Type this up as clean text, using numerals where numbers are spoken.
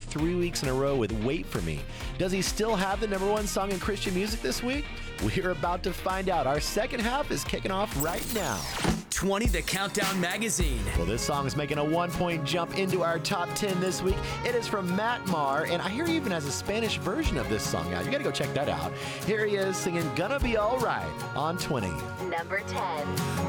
3 weeks in a row with Wait For Me. Does he still have the number one song in Christian music this week? We're about to find out. Our second half is kicking off right now. 20 The Countdown Magazine. Well, this song is making a 1-point jump into our top 10 this week. It is from Matt Maher, and I hear he even has a Spanish version of this song out. You got to go check that out. Here he is singing Gonna Be Alright on 20. Number 10.